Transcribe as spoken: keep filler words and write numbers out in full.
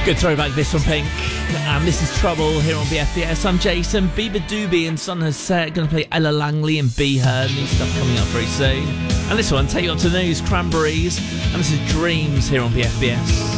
Good throwback this from Pink. And this is Trouble here on B F B S. I'm Jason. Bieber Doobie and Son has set. Going to play Ella Langley and Be Her. New stuff coming up very soon. And this one, take you up to the news, Cranberries. And this is Dreams here on B F B S.